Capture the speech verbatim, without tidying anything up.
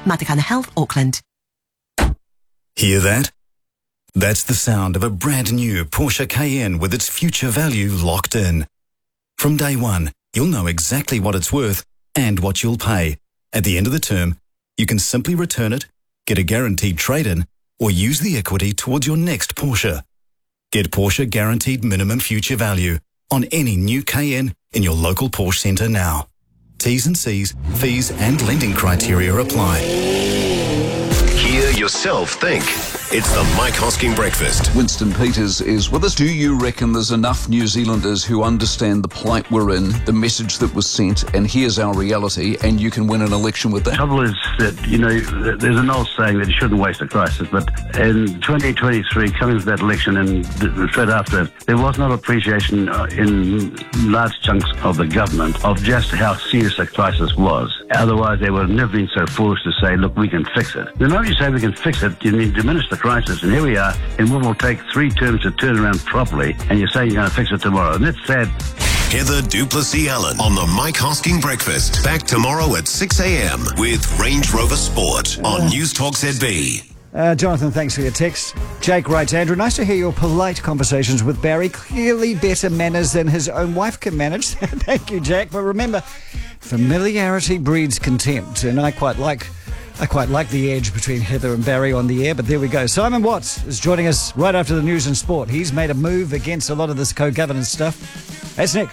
Matakana Health, Auckland. Hear that? That's the sound of a brand new Porsche Cayenne with its future value locked in. From day one, you'll know exactly what it's worth and what you'll pay. At the end of the term, you can simply return it, get a guaranteed trade-in, or use the equity towards your next Porsche. Get Porsche Guaranteed Minimum Future Value on any new Cayenne in your local Porsche centre now. T's and C's, fees and lending criteria apply. Hear yourself think. It's the Mike Hosking Breakfast. Winston Peters is with us. Do you reckon there's enough New Zealanders who understand the plight we're in, the message that was sent, and here's our reality, and you can win an election with that? The trouble is that, you know, there's an old saying that you shouldn't waste a crisis, but in twenty twenty-three, coming to that election and straight after, there was not appreciation in large chunks of the government of just how serious the crisis was. Otherwise, they would have never been so foolish to say, look, we can fix it. The moment you say we can fix it, you mean diminish the crisis, and here we are, and what will take three terms to turn around properly, and you say you're going to fix it tomorrow, and that's sad. Heather Duplessis Allen on the Mike Hosking Breakfast. Back tomorrow at six a.m. with Range Rover Sport on News Talk Z B. Uh, Jonathan, thanks for your text. Jake writes, Andrew, nice to hear your polite conversations with Barry. Clearly better manners than his own wife can manage. Thank you, Jack. But remember, familiarity breeds contempt, and I quite like I quite like the edge between Heather and Barry on the air, but there we go. Simon Watts is joining us right after the news and sport. He's made a move against a lot of this co-governance stuff. That's next.